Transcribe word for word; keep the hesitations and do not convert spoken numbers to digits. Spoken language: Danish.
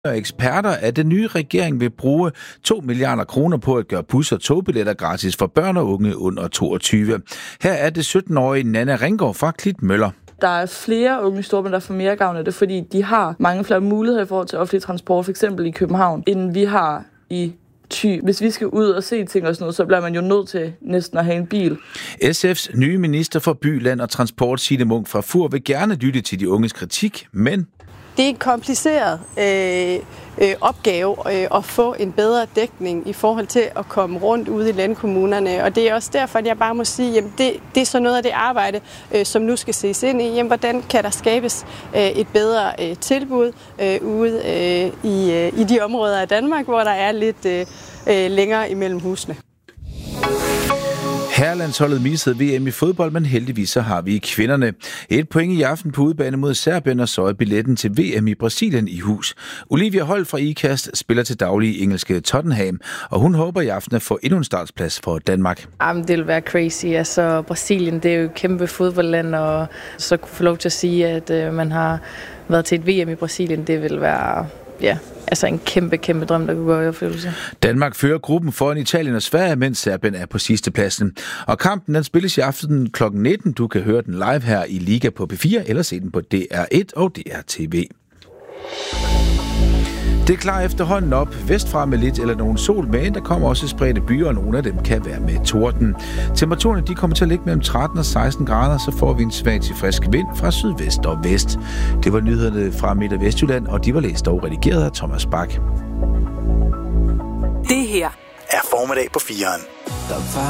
Eksperter, at den nye regering vil bruge to milliarder kroner på at gøre bus- og togbilletter gratis for børn og unge under toogtyve. Her er det sytten-årige Nanna Ringgaard fra Klitmøller. Der er flere unge i Storbritannien, der får mere gavn af det, fordi de har mange flere muligheder i forhold til offentlig transport, f.eks. i København, end vi har i Thy. Hvis vi skal ud og se ting og sådan noget, så bliver man jo nødt til næsten at have en bil. S F's nye minister for by, land og transport, Signe Munk fra Fur, vil gerne lytte til de unges kritik, men det er en kompliceret øh, øh, opgave øh, at få en bedre dækning i forhold til at komme rundt ude i landkommunerne. Og det er også derfor, at jeg bare må sige, at det, det er så noget af det arbejde, øh, som nu skal ses ind i. Jamen, hvordan kan der skabes øh, et bedre øh, tilbud øh, ude øh, i, øh, i de områder af Danmark, hvor der er lidt øh, øh, længere imellem husene. Herrelandsholdet missede V M i fodbold, men heldigvis så har vi kvinderne. Et point i aften på udebane mod Serbien, og så er billetten til V M i Brasilien i hus. Olivia Holt fra IKAST spiller til daglig i engelske Tottenham, og hun håber i aften at få endnu en startsplads for Danmark. Jamen, det vil være crazy. Altså, Brasilien, det er jo et kæmpe fodboldland, og så kunne få lov til at sige, at øh, man har været til et V M i Brasilien, det vil være ja, altså en kæmpe, kæmpe drøm, der kunne gå i opfyldelse. Danmark fører gruppen foran Italien og Sverige, mens Serbien er på sidste pladsen. Og kampen den spilles i aften klokken nitten. Du kan høre den live her i Liga på P fire, eller se den på D R et og D R T V. Det er klar efterhånden op vestfra med lidt eller nogen sol, men der kommer også spredte byer, og nogle af dem kan være med torden. Temperaturerne de kommer til at ligge mellem tretten og seksten grader, så får vi en svag til frisk vind fra sydvest og vest. Det var nyhederne fra Midt- og Vestjylland, og de var læst og redigeret af Thomas Bak. Det her er Formiddag på fireren.